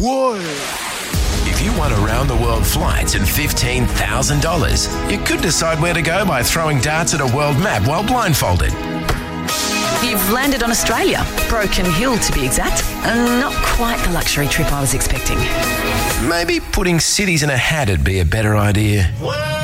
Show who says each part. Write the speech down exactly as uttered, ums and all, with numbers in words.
Speaker 1: Whoa.
Speaker 2: If you want around-the-world flights and fifteen thousand dollars, you could decide where to go by throwing darts at a world map while blindfolded.
Speaker 3: You've landed on Australia, Broken Hill to be exact, and not quite the luxury trip I was expecting.
Speaker 2: Maybe putting cities in a hat would be a better idea.